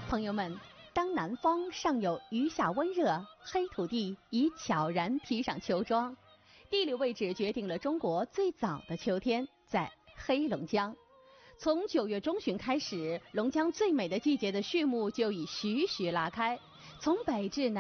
朋友们，当南方尚有余下温热，黑土地已悄然披上秋装。地理位置决定了中国最早的秋天在黑龙江。从9月中旬开始，龙江最美的季节的序幕就已徐徐拉开。从北至南。